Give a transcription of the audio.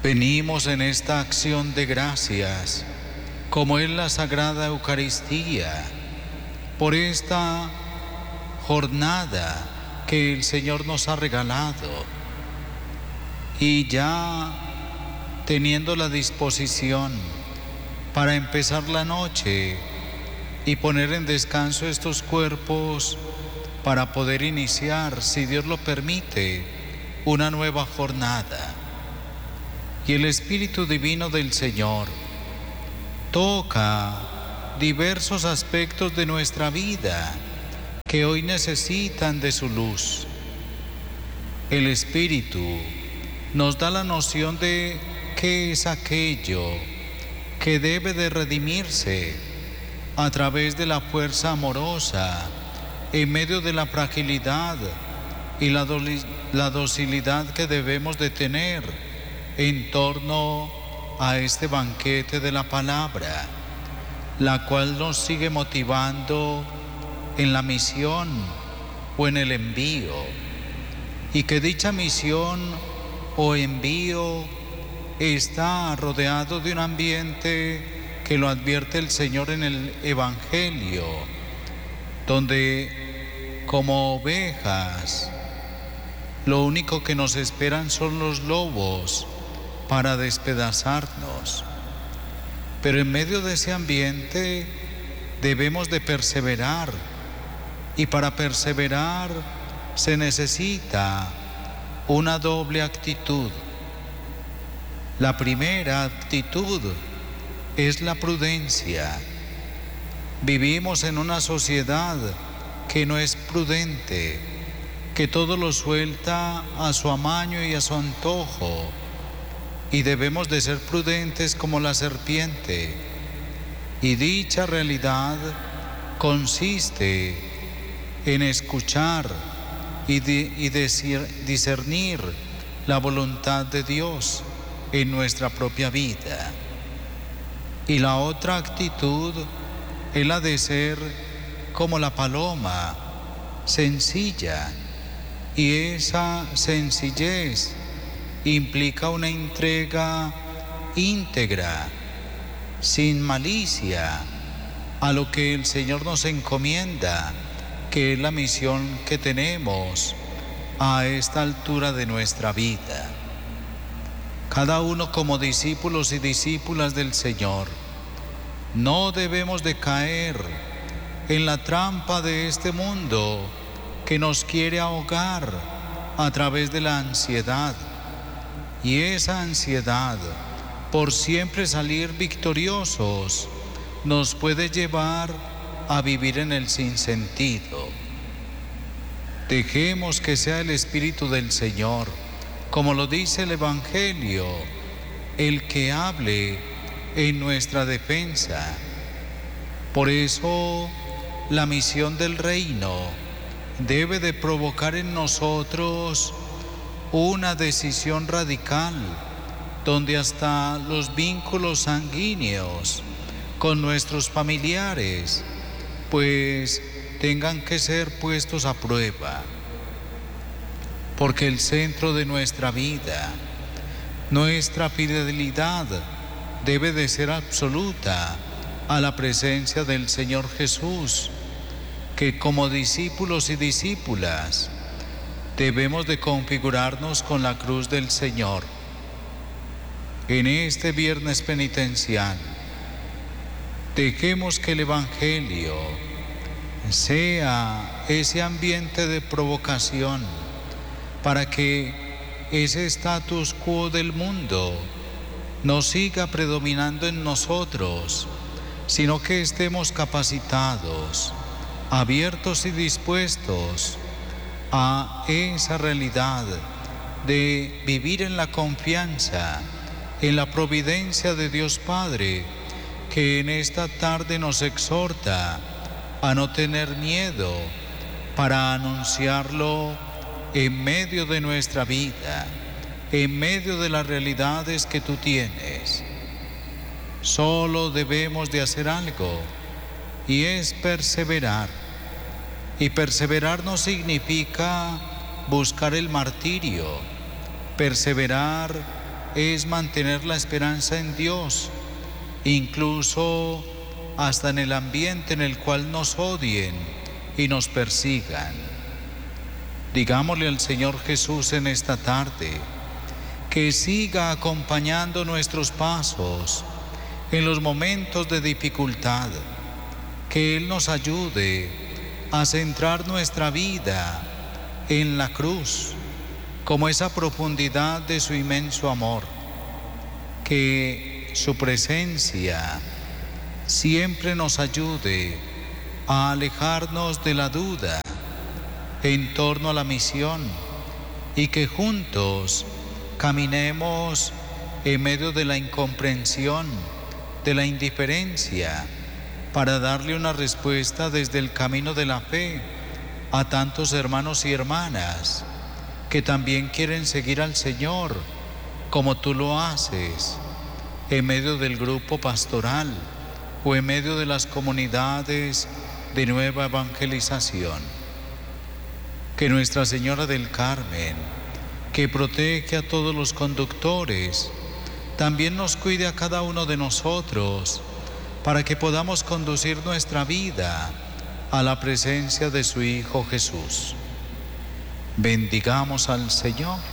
Venimos en esta acción de gracias, como es la Sagrada Eucaristía, por esta jornada que el Señor nos ha regalado. Y ya teniendo la disposición para empezar la noche y poner en descanso estos cuerpos para poder iniciar, si Dios lo permite, una nueva jornada. Y el Espíritu Divino del Señor toca diversos aspectos de nuestra vida que hoy necesitan de su luz. El Espíritu nos da la noción de qué es aquello que debe de redimirse a través de la fuerza amorosa, en medio de la fragilidad y la docilidad que debemos de tener en torno a este banquete de la palabra, la cual nos sigue motivando en la misión o en el envío, y que dicha misión o envío está rodeado de un ambiente que lo advierte el Señor en el Evangelio, donde como ovejas lo único que nos esperan son los lobos para despedazarnos. Pero en medio de ese ambiente debemos de perseverar, y para perseverar se necesita una doble actitud. La primera actitud es la prudencia. Vivimos en una sociedad que no es prudente, que todo lo suelta a su amaño y a su antojo, y debemos de ser prudentes como la serpiente. Y dicha realidad consiste en escuchar y discernir la voluntad de Dios en nuestra propia vida. Y la otra actitud es la de ser como la paloma, sencilla, y esa sencillez implica una entrega íntegra, sin malicia, a lo que el Señor nos encomienda, que es la misión que tenemos a esta altura de nuestra vida. Cada uno como discípulos y discípulas del Señor, no debemos de caer en la trampa de este mundo que nos quiere ahogar a través de la ansiedad. Y esa ansiedad, por siempre salir victoriosos, nos puede llevar a vivir en el sinsentido. Dejemos que sea el Espíritu del Señor, como lo dice el Evangelio, el que hable en nuestra defensa. Por eso, la misión del reino debe de provocar en nosotros una decisión radical, donde hasta los vínculos sanguíneos con nuestros familiares, pues tengan que ser puestos a prueba. Porque el centro de nuestra vida, nuestra fidelidad, debe de ser absoluta a la presencia del Señor Jesús, que como discípulos y discípulas debemos de configurarnos con la cruz del Señor. En este viernes penitencial, dejemos que el Evangelio sea ese ambiente de provocación para que ese status quo del mundo no siga predominando en nosotros, sino que estemos capacitados, abiertos y dispuestos a esa realidad de vivir en la confianza, en la providencia de Dios Padre, que en esta tarde nos exhorta a no tener miedo para anunciarlo en medio de nuestra vida, en medio de las realidades que tú tienes. Solo debemos de hacer algo, y es perseverar. Y perseverar no significa buscar el martirio. Perseverar es mantener la esperanza en Dios, incluso hasta en el ambiente en el cual nos odien y nos persigan. Digámosle al Señor Jesús en esta tarde que siga acompañando nuestros pasos en los momentos de dificultad, que Él nos ayude a centrar nuestra vida en la cruz, como esa profundidad de su inmenso amor, que su presencia siempre nos ayude a alejarnos de la duda en torno a la misión y que juntos caminemos en medio de la incomprensión, de la indiferencia, para darle una respuesta desde el camino de la fe a tantos hermanos y hermanas que también quieren seguir al Señor, como tú lo haces, en medio del grupo pastoral o en medio de las comunidades de nueva evangelización. Que Nuestra Señora del Carmen, que protege a todos los conductores, también nos cuide a cada uno de nosotros, para que podamos conducir nuestra vida a la presencia de su Hijo Jesús. Bendigamos al Señor.